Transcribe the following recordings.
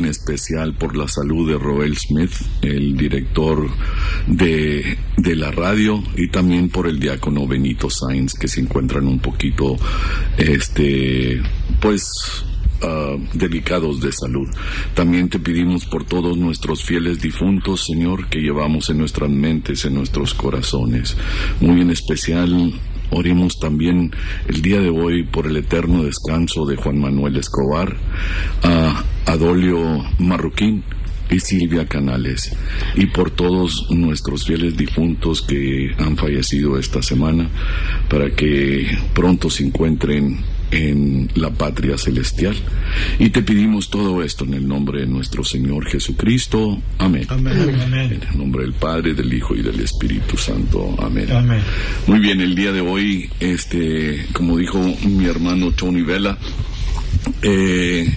especial por la salud de Roel Smith, el director de la radio, y también por el diácono Benito Sainz, que se encuentran un poquito, delicados de salud. También te pedimos por todos nuestros fieles difuntos, Señor, que llevamos en nuestras mentes, en nuestros corazones. Muy en especial, oremos también el día de hoy por el eterno descanso de Juan Manuel Escobar, a Adolio Marroquín y Silvia Canales, y por todos nuestros fieles difuntos que han fallecido esta semana, para que pronto se encuentren en la patria celestial. Y te pedimos todo esto en el nombre de nuestro Señor Jesucristo. Amén. Amén. Amén. En el nombre del Padre, del Hijo y del Espíritu Santo. Amén. Amén. Muy bien, el día de hoy, como dijo mi hermano Tony Vela, el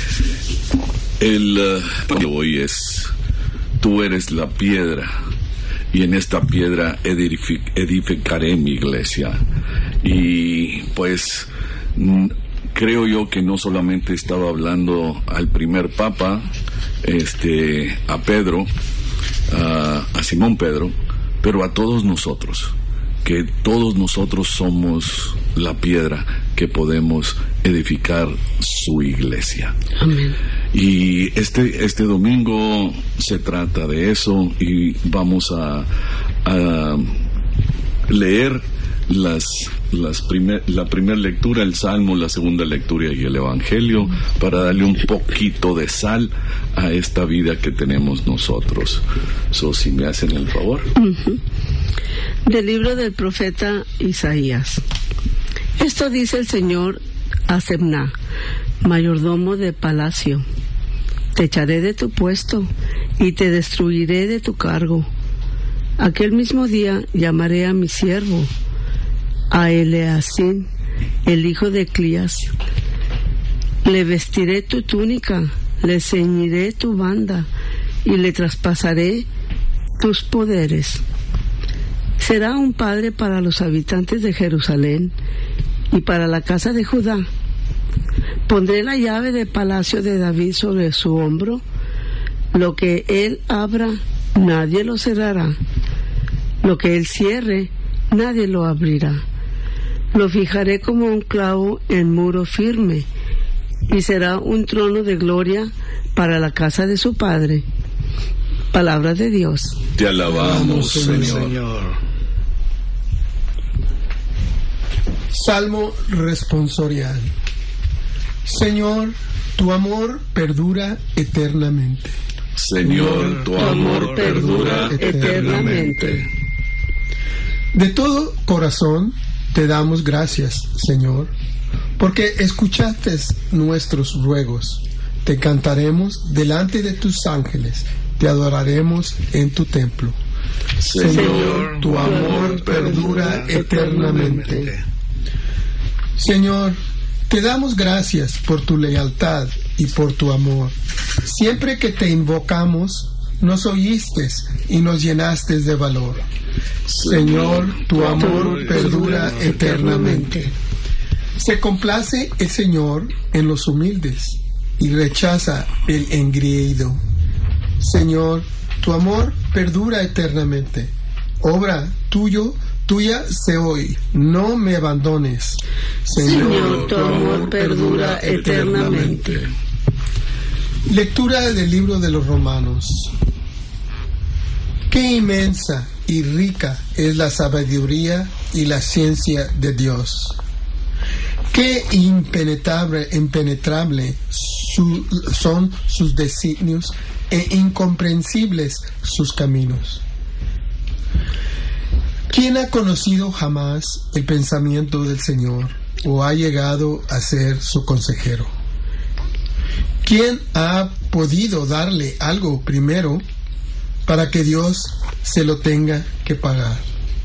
de hoy es: tú eres la piedra, y en esta piedra edificaré mi iglesia. Y pues creo yo que no solamente estaba hablando al primer papa, a Pedro, a Simón Pedro, pero a todos nosotros, que todos nosotros somos la piedra que podemos edificar su iglesia. Amén. Y este domingo se trata de eso, y vamos a leer la primera lectura, el Salmo, la segunda lectura y el Evangelio, para darle un poquito de sal a esta vida que tenemos nosotros. Si me hacen el favor. Del libro del profeta Isaías. Esto dice el Señor a Semná, mayordomo de palacio: te echaré de tu puesto y te destruiré de tu cargo. Aquel mismo día llamaré a mi siervo, a Eleazim, el hijo de Clías. Le vestiré tu túnica, le ceñiré tu banda y le traspasaré tus poderes. Será un padre para los habitantes de Jerusalén y para la casa de Judá. Pondré la llave del palacio de David sobre su hombro. Lo que él abra, nadie lo cerrará. Lo que él cierre, nadie lo abrirá. Lo fijaré como un clavo en muro firme, y será un trono de gloria para la casa de su padre. Palabra de Dios. Te alabamos, Señor. Salmo responsorial. Señor, tu amor perdura eternamente. Señor, tu amor perdura eternamente. De todo corazón te damos gracias, Señor, porque escuchaste nuestros ruegos. Te cantaremos delante de tus ángeles, te adoraremos en tu templo. Señor, tu amor perdura eternamente. Señor, te damos gracias por tu lealtad y por tu amor. Siempre que te invocamos, nos oíste y nos llenaste de valor. Señor, tu amor perdura eternamente. Se complace el Señor en los humildes y rechaza el engreído. Señor, tu amor perdura eternamente. Obra tuya sé hoy, no me abandones. Señor, tu amor perdura eternamente. Lectura del libro de los Romanos. Qué inmensa y rica es la sabiduría y la ciencia de Dios. Qué impenetrable son sus designios e incomprensibles sus caminos. ¿Quién ha conocido jamás el pensamiento del Señor o ha llegado a ser su consejero? ¿Quién ha podido darle algo primero para que Dios se lo tenga que pagar?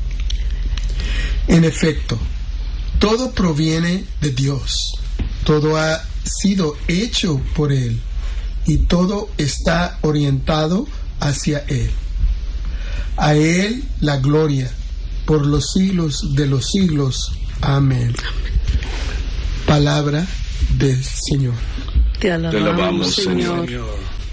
En efecto, todo proviene de Dios, todo ha sido hecho por Él y todo está orientado hacia Él. A Él la gloria por los siglos de los siglos. Amén. Palabra del Señor. Te alabamos, Señor.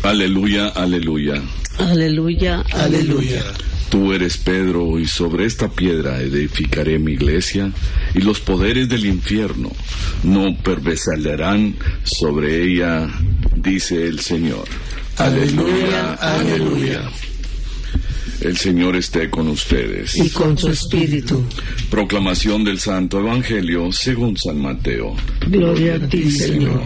Aleluya, aleluya. Aleluya, aleluya. Tú eres Pedro, y sobre esta piedra edificaré mi iglesia, y los poderes del infierno no prevalecerán sobre ella, dice el Señor. Aleluya, aleluya. El Señor esté con ustedes. Y con su espíritu. Proclamación del Santo Evangelio según San Mateo. Gloria a ti, Señor.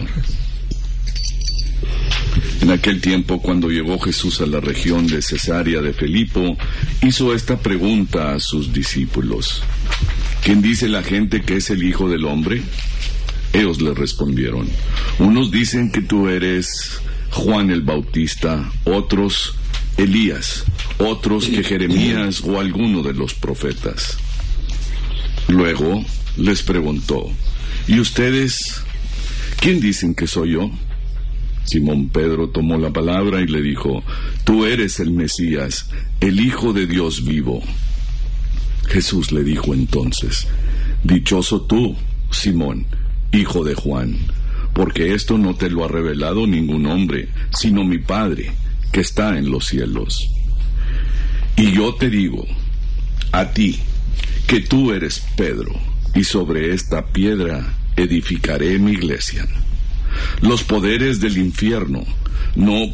En aquel tiempo, cuando llegó Jesús a la región de Cesarea de Filipo, hizo esta pregunta a sus discípulos: ¿quién dice la gente que es el Hijo del Hombre? Ellos le respondieron: unos dicen que tú eres Juan el Bautista, otros Elías, otros que Jeremías o alguno de los profetas. Luego les preguntó: ¿y ustedes quién dicen que soy yo? Simón Pedro tomó la palabra y le dijo: tú eres el Mesías, el Hijo de Dios vivo. Jesús le dijo entonces: dichoso tú, Simón, hijo de Juan, porque esto no te lo ha revelado ningún hombre, sino mi Padre, que está en los cielos. Y yo te digo, a ti, que tú eres Pedro, y sobre esta piedra edificaré mi iglesia. Los poderes del infierno no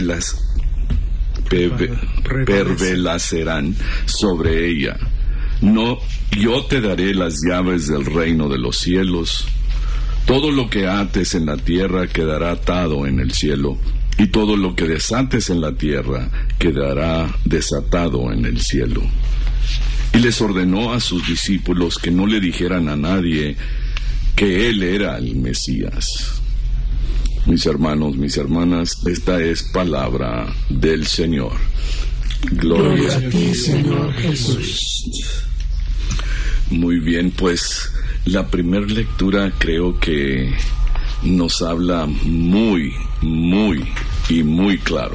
prevalecerán sobre ella. No, yo te daré las llaves del reino de los cielos. Todo lo que ates en la tierra quedará atado en el cielo, y todo lo que desates en la tierra quedará desatado en el cielo. Y les ordenó a sus discípulos que no le dijeran a nadie que él era el Mesías. Mis hermanos, mis hermanas, esta es palabra del Señor. Gloria a ti, Señor Jesús. Muy bien, pues la primera lectura creo que nos habla muy claro.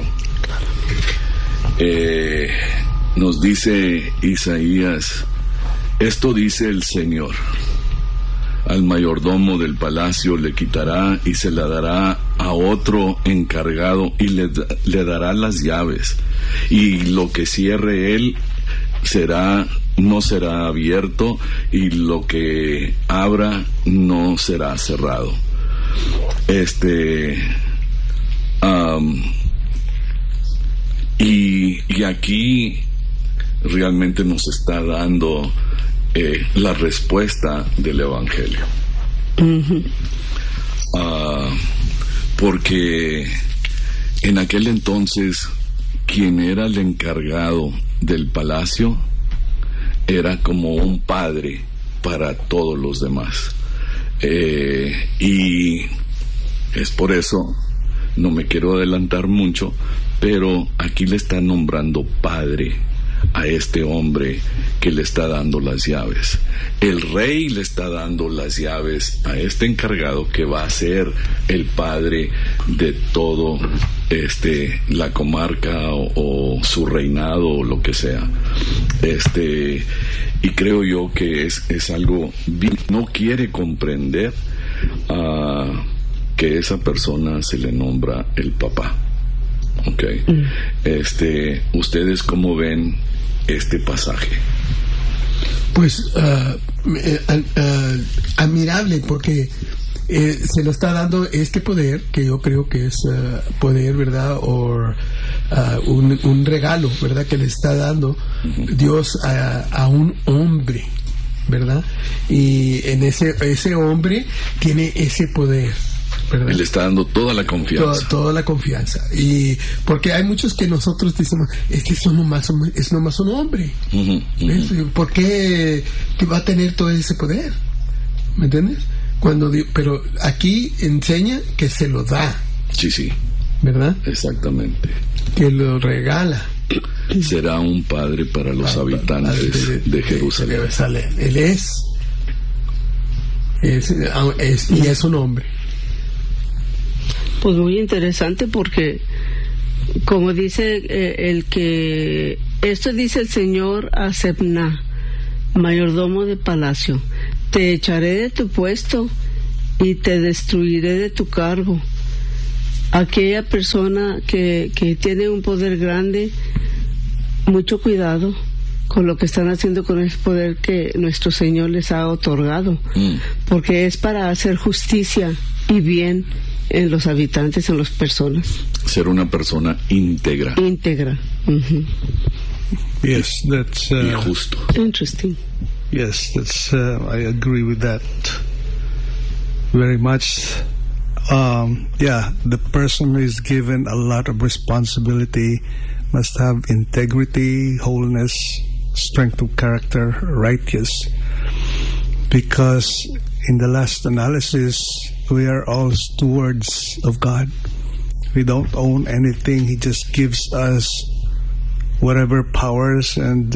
Nos dice Isaías: esto dice el Señor: al mayordomo del palacio le quitará y se la dará a otro encargado, y le dará las llaves, y lo que cierre él no será abierto, y lo que abra no será cerrado. Y aquí realmente nos está dando la respuesta del Evangelio. Porque en aquel entonces quien era el encargado del palacio era como un padre para todos los demás. Y es por eso, no me quiero adelantar mucho, pero aquí le está nombrando padre a este hombre que le está dando las llaves. El rey le está dando las llaves a este encargado que va a ser el padre de todo la comarca o su reinado o lo que sea. Y creo yo que es algo bien. No quiere comprender que esa persona se le nombra el papá. Okay. ¿Ustedes cómo ven este pasaje? Pues admirable, porque se lo está dando este poder, que yo creo que es poder, ¿verdad? O un regalo, ¿verdad? Que le está dando Dios a un hombre, ¿verdad? Y en ese hombre tiene ese poder, ¿verdad? Él le está dando toda la confianza. Toda la confianza. Y porque hay muchos que nosotros decimos, es nomás un hombre. ¿Por qué va a tener todo ese poder? ¿Me entiendes? Pero aquí enseña que se lo da. Sí. ¿Verdad? Exactamente. Que lo regala. Será un padre para los habitantes de Jerusalén. Él es un hombre. Pues muy interesante, porque como dice esto dice el Señor a Sebna, mayordomo de palacio: te echaré de tu puesto y te destruiré de tu cargo, aquella persona que tiene un poder grande, mucho cuidado con lo que están haciendo con ese poder que nuestro Señor les ha otorgado, porque es para hacer justicia y bien en los habitantes, en las personas. Ser una persona íntegra. Íntegra. Yes, that's y justo. Interesting. Yes, that's I agree with that very much. The person who is given a lot of responsibility must have integrity, holiness, strength of character, righteous. Because in the last analysis, we are all stewards of God. We don't own anything. He just gives us whatever powers and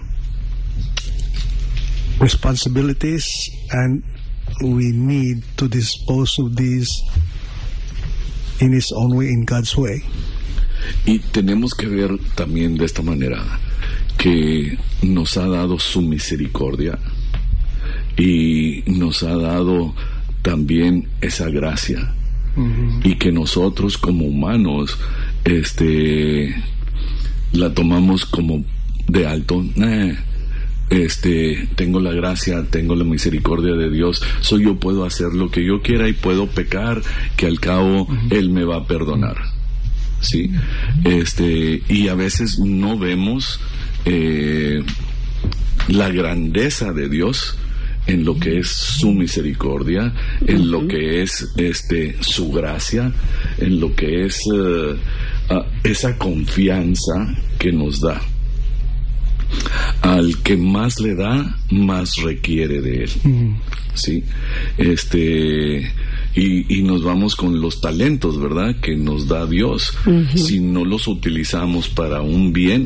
responsibilities, and we need to dispose of these in His own way, in God's way. Y tenemos que ver también de esta manera que nos ha dado su misericordia y nos ha dado también esa gracia, y que nosotros como humanos la tomamos como de alto. Tengo la gracia, tengo la misericordia de Dios, yo puedo hacer lo que yo quiera y puedo pecar, que al cabo Él me va a perdonar, ¿sí? Y a veces no vemos la grandeza de Dios en lo que es su misericordia, en lo que es su gracia, en lo que es esa confianza que nos da. Al que más le da, más requiere de él. ¿Sí? Y nos vamos con los talentos, ¿verdad?, que nos da Dios. Si no los utilizamos para un bien,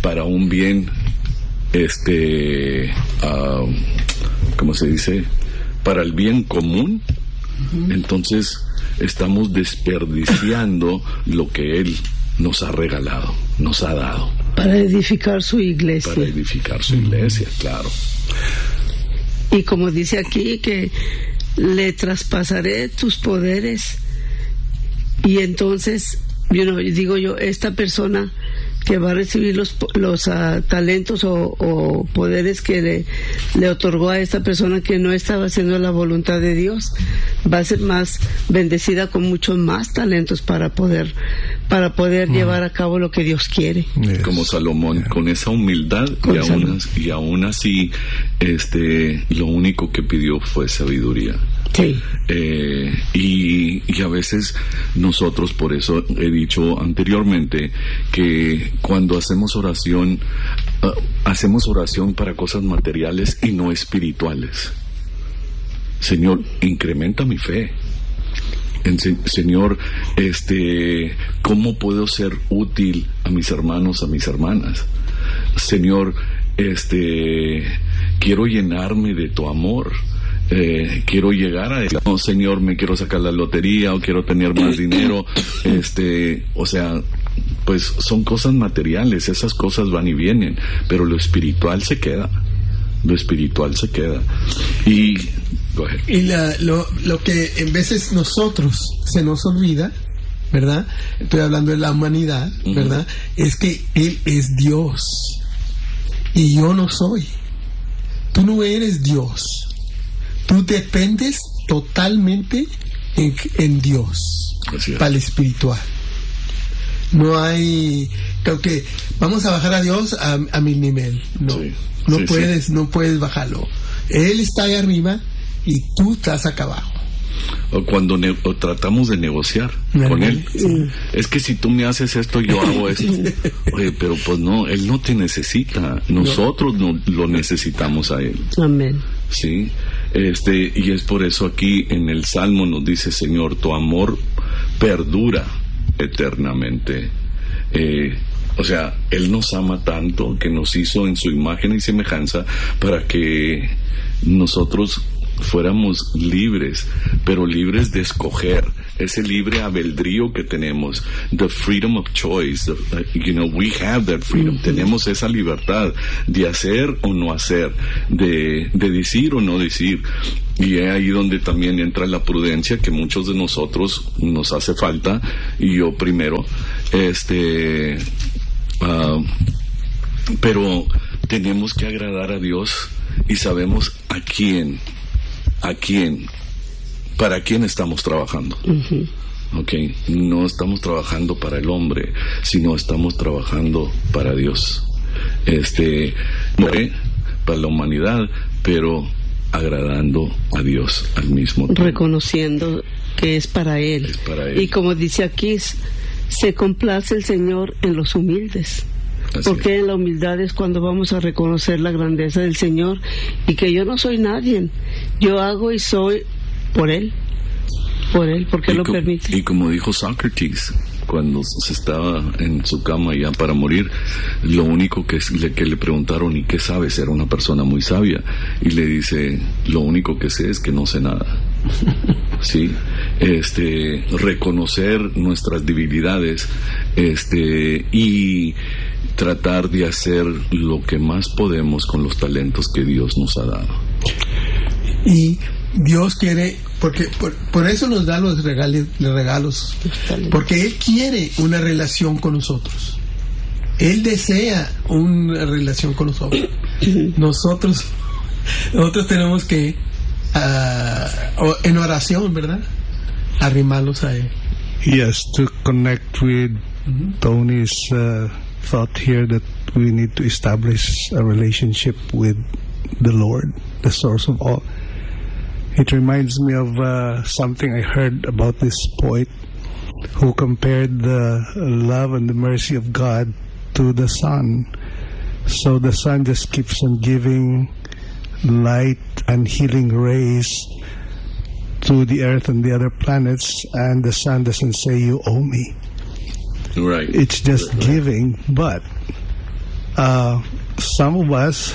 ¿cómo se dice?, para el bien común, entonces estamos desperdiciando lo que Él nos ha regalado, nos ha dado. Para edificar su iglesia. Para edificar su iglesia, claro. Y como dice aquí, que le traspasaré tus poderes. Y entonces, digo yo, esta persona que va a recibir los talentos o poderes que le otorgó a esta persona que no estaba haciendo la voluntad de Dios, va a ser más bendecida con muchos más talentos para poder llevar a cabo lo que Dios quiere. Como Salomón, con esa humildad, y aún así lo único que pidió fue sabiduría. Sí. Y a veces nosotros, por eso he dicho anteriormente que cuando hacemos oración para cosas materiales y no espirituales. Señor, incrementa mi fe. Señor, ¿cómo puedo ser útil a mis hermanos, a mis hermanas? Señor, quiero llenarme de tu amor. Quiero llegar a eso. No, Señor, me quiero sacar la lotería o quiero tener más dinero. O sea, pues son cosas materiales, esas cosas van y vienen, pero lo espiritual se queda. Y lo que en veces nosotros se nos olvida, ¿verdad? Estoy hablando de la humanidad, ¿verdad? Es que Él es Dios y yo no soy. Tú no eres Dios. Tú dependes totalmente en Dios para el espiritual. No hay, creo que vamos a bajar a Dios a mi nivel. No puedes bajarlo. Él está ahí arriba y tú estás acá abajo. O cuando tratamos de negociar con Él, es que si tú me haces esto, yo hago esto. Oye, pero pues no, Él no te necesita, nosotros no lo necesitamos a Él. Amén. Sí, y es por eso aquí en el Salmo nos dice: Señor, tu amor perdura eternamente. O sea, Él nos ama tanto que nos hizo en su imagen y semejanza para que nosotros fuéramos libres, pero libres de escoger, ese libre albedrío que tenemos, the freedom of choice, we have that freedom, tenemos esa libertad de hacer o no hacer, de decir o no decir, y es ahí donde también entra la prudencia que muchos de nosotros nos hace falta, y yo primero, pero tenemos que agradar a Dios y sabemos a quién, para quién estamos trabajando. Okay, no estamos trabajando para el hombre, sino estamos trabajando para Dios. Para la humanidad, pero agradando a Dios al mismo tiempo. Reconociendo que es para Él. Es para Él. Y como dice aquí, se complace el Señor en los humildes. Porque en la humildad es cuando vamos a reconocer la grandeza del Señor y que yo no soy nadie, yo hago y soy por Él, porque Él lo permite. Y como dijo Sócrates cuando se estaba en su cama ya para morir, lo único que le preguntaron, ¿y qué sabes? Era una persona muy sabia, y le dice, lo único que sé es que no sé nada. Sí, reconocer nuestras debilidades, y tratar de hacer lo que más podemos con los talentos que Dios nos ha dado. Y Dios quiere, porque por eso nos da los regalos, porque Él quiere una relación con nosotros. Él desea una relación con nosotros. Nosotros tenemos que, en oración, ¿verdad?, arrimarnos a Él. Yes, to connect with Tony's thought here that we need to establish a relationship with the Lord, the source of all. It reminds me of something I heard about this poet who compared the love and the mercy of God to the sun. So the sun just keeps on giving light and healing rays to the earth and the other planets, and the sun doesn't say, you owe me. Right. It's just giving. But some of us,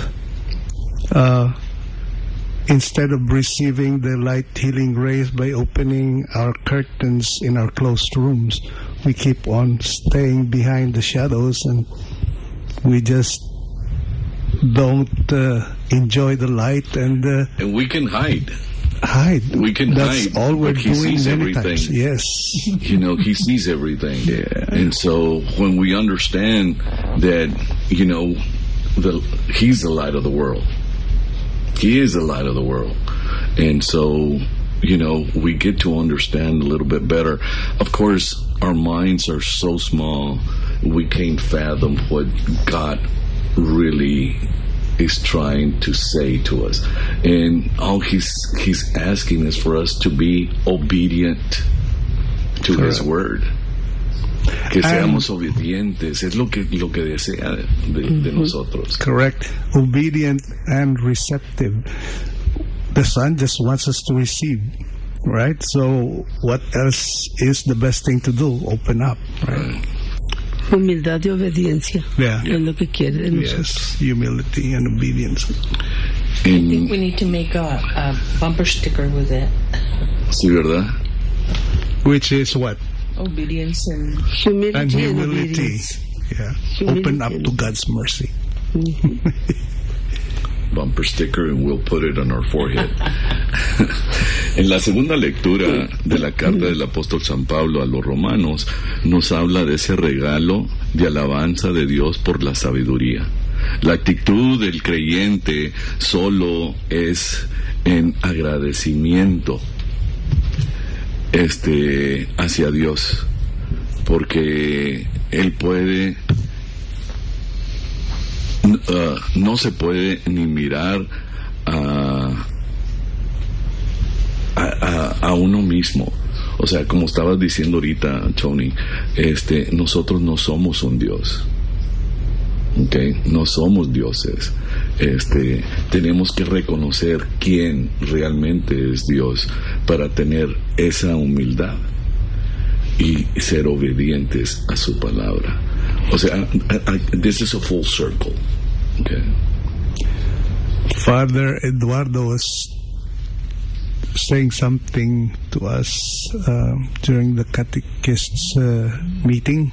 instead of receiving the light healing rays by opening our curtains in our closed rooms, we keep on staying behind the shadows, and we just don't enjoy the light, and we can hide. We can That's hide. All we're but he doing sees many everything. times. Yes. He sees everything. Yeah. And so when we understand that, He's the light of the world. He is the light of the world. And so, we get to understand a little bit better. Of course, our minds are so small, we can't fathom what God really is trying to say to us, and all he's asking is for us to be obedient to His word, que seamos obedientes, es lo que desea de nosotros. Correct. Obedient and receptive. The Son just wants us to receive, right? So what else is the best thing to do? Open up, right? Humildad y obediencia. Yeah. Es lo que quiere de nosotros. Yes, humility and obedience. I think we need to make a bumper sticker with it. Sí, ¿verdad? Which is what? Obedience and Humility and and humility. obedience. Yeah. Humility Open up and- to God's mercy. Bumper sticker, and we'll put it on our forehead. En la segunda lectura de la carta del apóstol San Pablo a los romanos, nos habla de ese regalo de alabanza de Dios por la sabiduría. La actitud del creyente solo es en agradecimiento hacia Dios, porque Él puede, no se puede ni mirar a uno mismo. O sea, como estabas diciendo ahorita, Tony, nosotros no somos un Dios. Okay, no somos dioses. Tenemos que reconocer quién realmente es Dios para tener esa humildad y ser obedientes a su palabra. O sea, this is a full circle. Okay. Father Eduardo was saying something to us during the catechists meeting,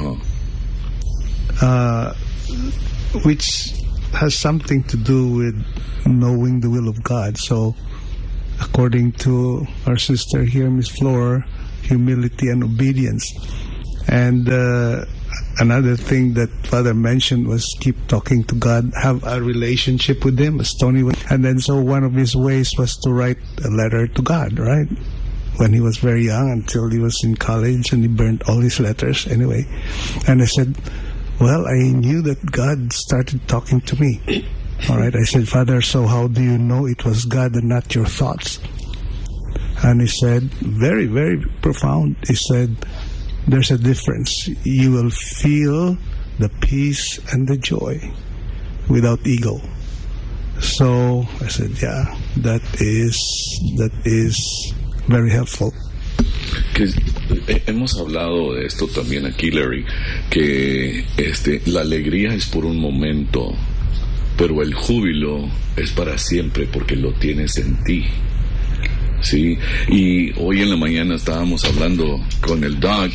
which has something to do with knowing the will of God. So, according to our sister here, Miss Flor, humility and obedience. And another thing that Father mentioned was keep talking to God, have a relationship with Him, as Tony was. And then so one of his ways was to write a letter to God, right? When he was very young, until he was in college, and he burned all his letters anyway. And I said, well, I knew that God started talking to me. All right, I said, Father, so how do you know it was God and not your thoughts? And he said, very, very profound. He said, there's a difference. You will feel the peace and the joy without ego. So I said, yeah, that is very helpful. Que hemos hablado de esto también aquí, Larry, que la alegría es por un momento, pero el júbilo es para siempre porque lo tienes en ti. Sí, y hoy en la mañana estábamos hablando con el Doc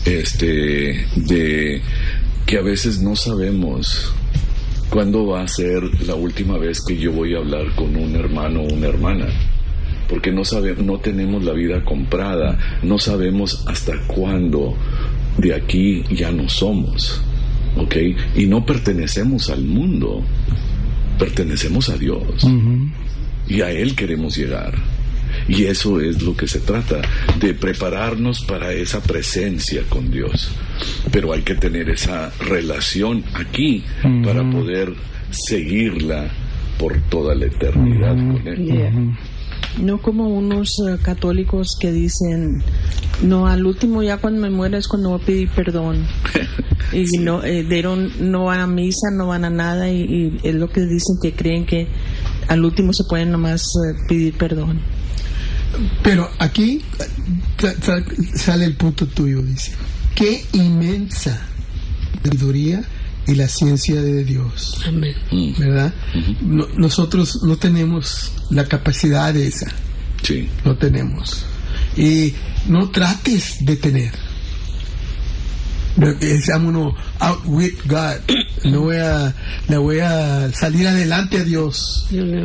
de que a veces no sabemos cuándo va a ser la última vez que yo voy a hablar con un hermano o una hermana, porque no tenemos la vida comprada, no sabemos hasta cuándo de aquí ya no somos, ¿ok? Y no pertenecemos al mundo, pertenecemos a Dios, y a Él queremos llegar. Y eso es lo que se trata, de prepararnos para esa presencia con Dios. Pero hay que tener esa relación aquí para poder seguirla por toda la eternidad con Él. Yeah. No como unos católicos que dicen, no, al último ya cuando me muera es cuando voy a pedir perdón. Y sí. No van a misa, no van a nada, y es lo que dicen, que creen que al último se pueden nomás pedir perdón. Pero aquí sale el punto tuyo, dice, qué inmensa sabiduría y la ciencia de Dios. Amén. ¿Verdad? Nosotros no tenemos la capacidad de esa. Sí. No tenemos. Y no trates de tener. Uno outwit God. Le voy a salir adelante a Dios.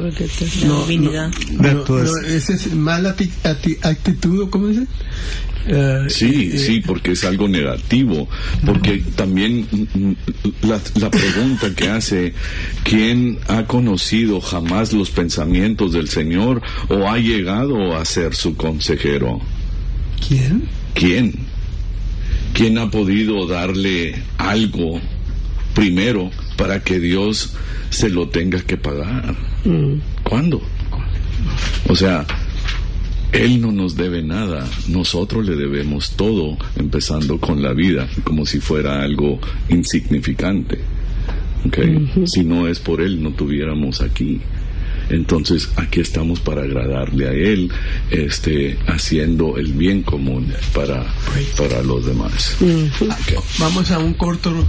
Esa es mala actitud, ¿cómo dice? Sí, porque es algo negativo, porque también la pregunta que hace, ¿quién ha conocido jamás los pensamientos del Señor o ha llegado a ser su consejero? ¿Quién ha podido darle algo primero para que Dios se lo tenga que pagar? ¿Cuándo? O sea, Él no nos debe nada, nosotros le debemos todo, empezando con la vida, como si fuera algo insignificante. ¿Okay? Si no es por Él, no tuviéramos aquí. Entonces, aquí estamos para agradarle a Él, haciendo el bien común para los demás. Okay. Vamos a un corto.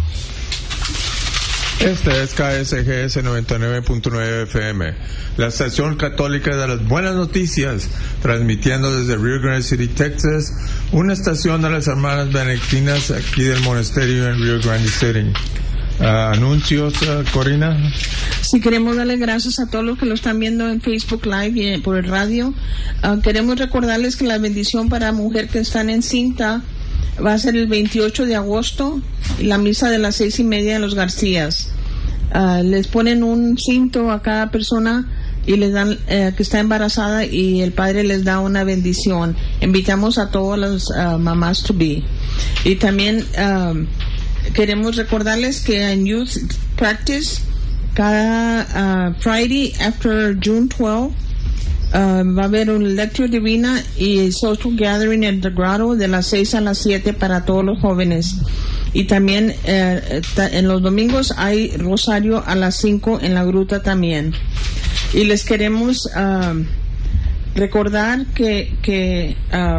Este es KSGS 99.9 FM, la estación católica de las buenas noticias, transmitiendo desde Rio Grande City, Texas, una estación de las hermanas benedictinas aquí del monasterio en Rio Grande City. Anuncios, Corina. Sí, queremos darle gracias a todos los que lo están viendo en Facebook Live y por el radio. Queremos recordarles que la bendición para mujer que están en cinta va a ser el 28 de agosto, la misa de las 6:30 en los Garcías. Les ponen un cinto a cada persona y les dan que está embarazada, y el padre les da una bendición. Invitamos a todas las mamás to be. Y también queremos recordarles que en Youth Practice cada Friday after June 12 va a haber un lecture divina y social gathering en The Grotto de las 6 a las 7 para todos los jóvenes. Y también en los domingos hay rosario a las 5 en la gruta también. Y les queremos recordar que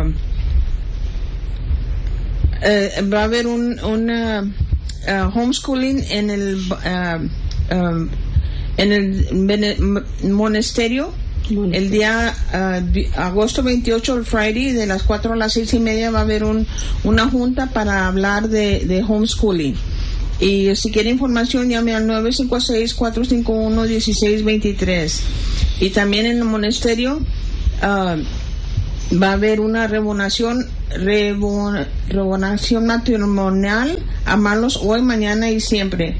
va a haber un homeschooling en el monasterio El día agosto 28, el Friday, de las 4 a las 6:30 va a haber una junta para hablar de homeschooling. Y si quiere información, llame al 956-451-1623. Y también en el monasterio va a haber una rebonación matrimonial, amarlos hoy, mañana y siempre.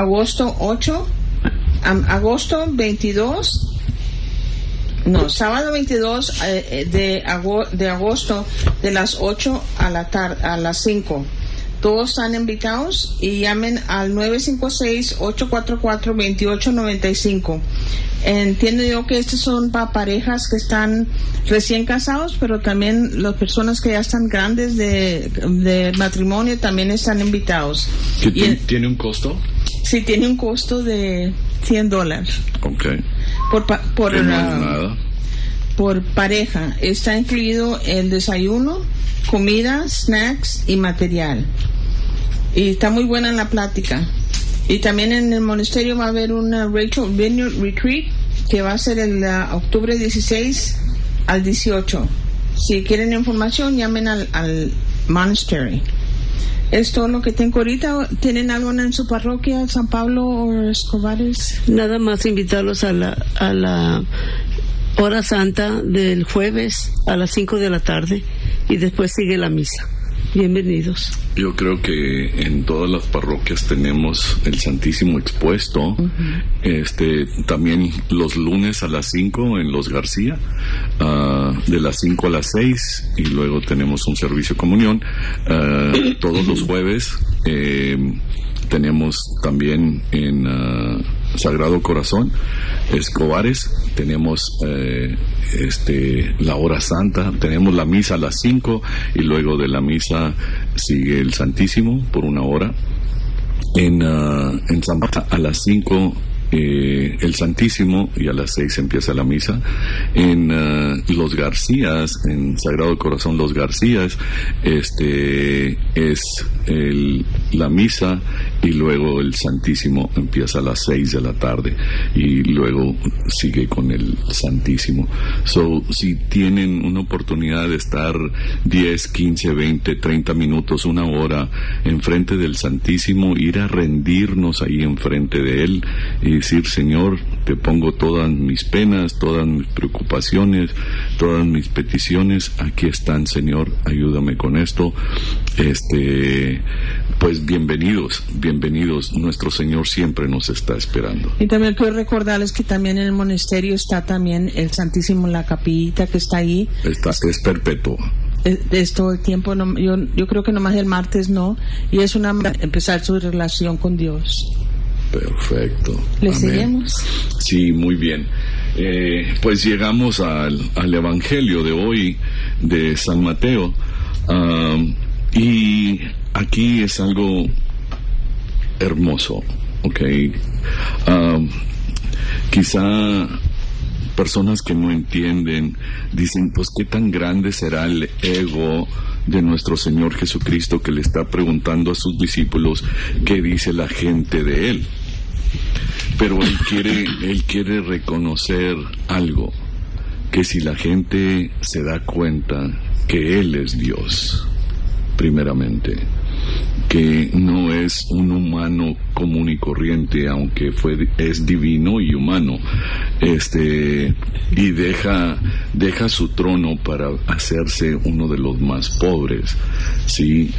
Sábado 22 de agosto, de las 8 a las 5. Todos están invitados y llamen al 956-844-2895. Entiendo yo que estos son para parejas que están recién casados, pero también las personas que ya están grandes de matrimonio también están invitados. ¿Tiene un costo? Sí, tiene un costo de $100. Okay. Por pareja. Está incluido el desayuno, comida, snacks y material. Y está muy buena la plática. Y también en el monasterio va a haber una Rachel Vineyard Retreat que va a ser el octubre 16 al 18. Si quieren información, llamen al monastery. Es todo lo que tengo ahorita. ¿Tienen algo en su parroquia, San Pablo o Escobares? Nada más invitarlos a la hora santa del jueves a las 5 de la tarde y después sigue la misa. Bienvenidos. Yo creo que en todas las parroquias tenemos el Santísimo expuesto. Uh-huh. También los lunes a las 5 en Los García, de las 5 a las 6, y luego tenemos un servicio de comunión. Todos los jueves tenemos también en Sagrado Corazón, Escobares, tenemos la hora santa, tenemos la misa a las 5 y luego de la misa sigue el Santísimo por 1 hora. En San Pablo a las 5 el Santísimo y a las 6 empieza la misa. En Los Garcías, en Sagrado Corazón Los Garcías, es la misa y luego el Santísimo empieza a las 6 de la tarde y luego sigue con el Santísimo. Si tienen una oportunidad de estar 10, 15, 20, 30 minutos, 1 hora enfrente del Santísimo, ir a rendirnos ahí enfrente de él y decir: Señor, te pongo todas mis penas, todas mis preocupaciones, todas mis peticiones, aquí están, Señor, ayúdame con esto. Pues bienvenidos, nuestro Señor siempre nos está esperando. Y también quiero recordarles que también en el monasterio está también el Santísimo, la capillita que está ahí. Es perpetua. Es todo el tiempo, yo creo que nomás el martes no, y es empezar su relación con Dios. Perfecto. ¿Le seguimos? Sí, muy bien. Pues llegamos al Evangelio de hoy de San Mateo, y aquí es algo hermoso, ¿ok? Quizá personas que no entienden dicen: pues qué tan grande será el ego de nuestro Señor Jesucristo, que le está preguntando a sus discípulos qué dice la gente de él. Pero él quiere reconocer algo, que si la gente se da cuenta que él es Dios, primeramente, que no es un humano común y corriente, aunque es divino y humano, y deja su trono para hacerse uno de los más pobres, ¿sí?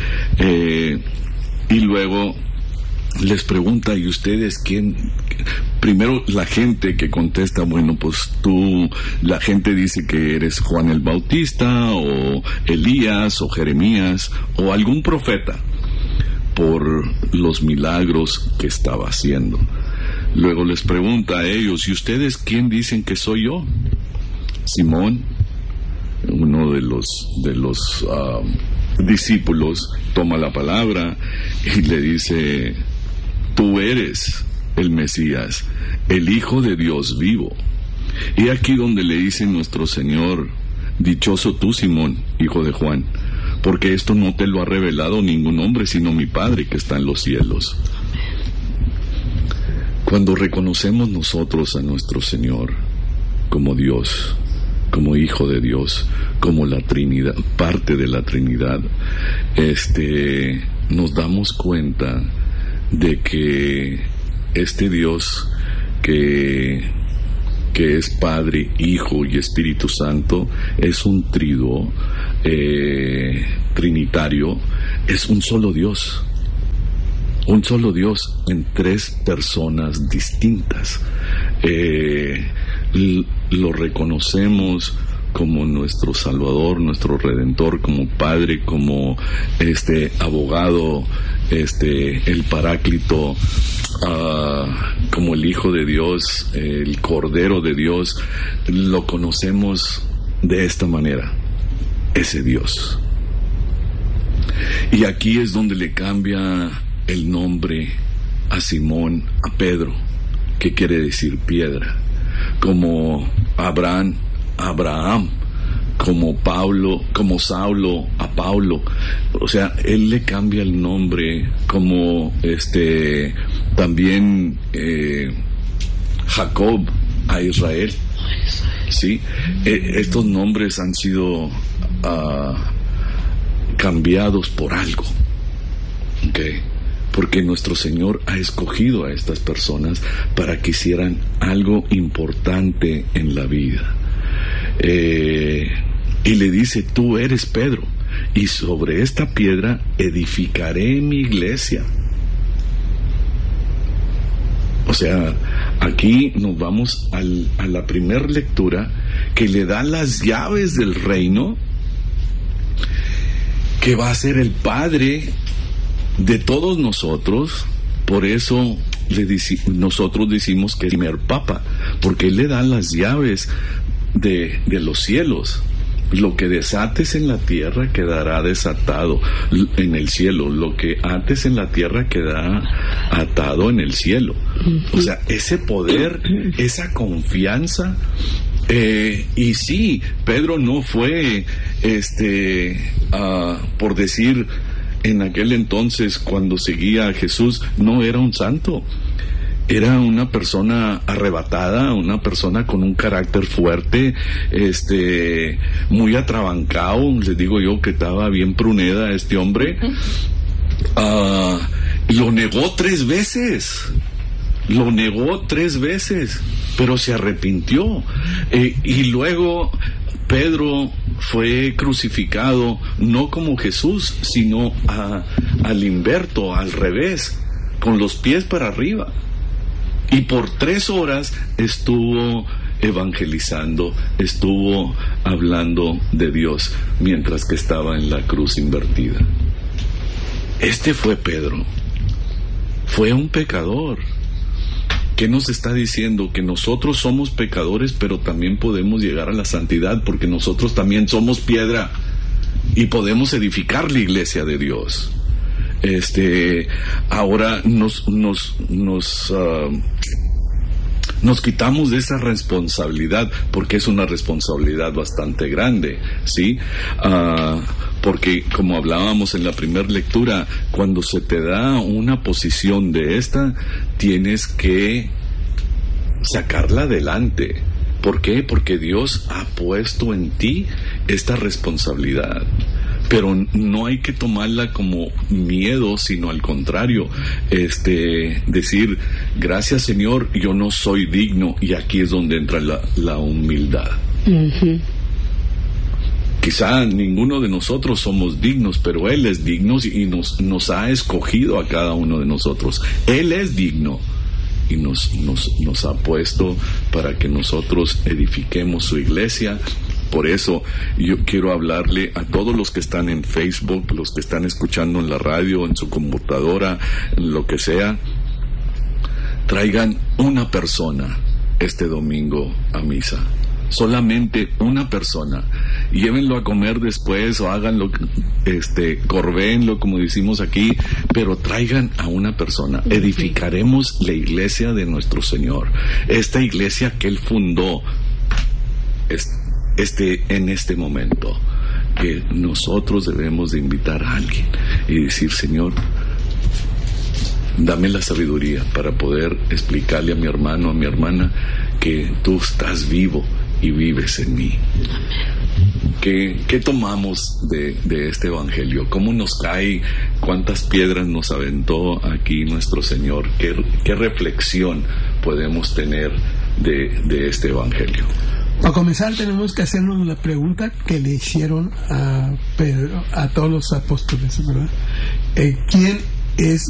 Y luego les pregunta: ¿y ustedes quién? Primero la gente que contesta: bueno, pues la gente dice que eres Juan el Bautista, o Elías, o Jeremías, o algún profeta, por los milagros que estaba haciendo. Luego les pregunta a ellos: ¿y ustedes quién dicen que soy yo? Simón, uno de los discípulos, toma la palabra y le dice: tú eres el Mesías, el Hijo de Dios vivo. Y aquí donde le dice nuestro Señor: dichoso tú, Simón, hijo de Juan, porque esto no te lo ha revelado ningún hombre, sino mi Padre que está en los cielos. Cuando reconocemos nosotros a nuestro Señor, como Dios, como Hijo de Dios, como la Trinidad, parte de la Trinidad, nos damos cuenta de que este Dios que es Padre, Hijo y Espíritu Santo, es un triduo trinitario, es un solo Dios en tres personas distintas. Lo reconocemos como nuestro Salvador, nuestro Redentor, como Padre, como abogado, el Paráclito, como el Hijo de Dios, el Cordero de Dios. Lo conocemos de esta manera, ese Dios. Y aquí es donde le cambia el nombre a Simón a Pedro, que quiere decir piedra, como Abraham, como Saulo a Paulo. O sea, él le cambia el nombre, como también Jacob a Israel. Sí, estos nombres han sido cambiados por algo, ¿okay? Porque nuestro Señor ha escogido a estas personas para que hicieran algo importante en la vida. Y le dice: tú eres Pedro, y sobre esta piedra edificaré mi iglesia. O sea, aquí nos vamos a la primera lectura, que le da las llaves del reino, que va a ser el Padre de todos nosotros. Por eso nosotros decimos que es el primer Papa, porque Él le da las llaves de los cielos. Lo que desates en la tierra quedará desatado en el cielo. Lo que ates en la tierra quedará atado en el cielo. O sea, ese poder, esa confianza. Y sí, Pedro no fue, por decir, en aquel entonces, cuando seguía a Jesús, no era un santo. Era una persona arrebatada, una persona con un carácter fuerte, muy atrabancado. Les digo yo que estaba bien pruneda este hombre. Lo negó 3 veces. Lo negó 3 veces, pero se arrepintió. Y luego Pedro fue crucificado no como Jesús, sino al inverso, al revés, con los pies para arriba. Y por 3 horas estuvo evangelizando, estuvo hablando de Dios mientras que estaba en la cruz invertida. Este fue Pedro. Fue un pecador. ¿Qué nos está diciendo? Que nosotros somos pecadores, pero también podemos llegar a la santidad, porque nosotros también somos piedra y podemos edificar la iglesia de Dios. Ahora nos quitamos de esa responsabilidad, porque es una responsabilidad bastante grande, ¿sí? Porque, como hablábamos en la primera lectura, cuando se te da una posición de esta, tienes que sacarla adelante. ¿Por qué? Porque Dios ha puesto en ti esta responsabilidad. Pero no hay que tomarla como miedo, sino al contrario, decir: gracias, Señor, yo no soy digno. Y aquí es donde entra la humildad. Quizá ninguno de nosotros somos dignos, pero Él es digno y nos ha escogido a cada uno de nosotros. Él es digno y nos ha puesto para que nosotros edifiquemos su iglesia. Por eso yo quiero hablarle a todos los que están en Facebook, los que están escuchando en la radio, en su computadora, en lo que sea. Traigan una persona este domingo a misa. Solamente una persona. Llévenlo a comer después, o háganlo, corvéenlo, como decimos aquí, pero traigan a una persona. Edificaremos la iglesia de nuestro Señor. Esta iglesia que Él fundó en este momento, que nosotros debemos de invitar a alguien y decir: Señor, dame la sabiduría para poder explicarle a mi hermano, a mi hermana, que tú estás vivo y vives en mí. ¿Qué tomamos de este Evangelio? ¿Cómo nos cae? ¿Cuántas piedras nos aventó aquí nuestro Señor? ¿Qué reflexión podemos tener de este Evangelio? Para comenzar tenemos que hacernos la pregunta que le hicieron a Pedro, a todos los apóstoles, ¿verdad? ¿Quién es